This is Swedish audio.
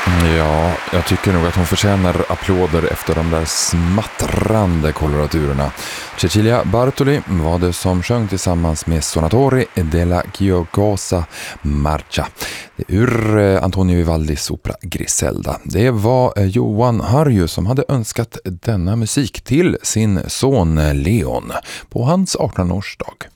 Ja, jag tycker nog att hon förtjänar applåder efter de där smattrande koloraturerna. Cecilia Bartoli var det som sjöng tillsammans med Suonatori della Giocosa Marcia ur Antonio Vivaldis opera Griselda. Det var Johan Harju som hade önskat denna musik till sin son Leon på hans 18-årsdag.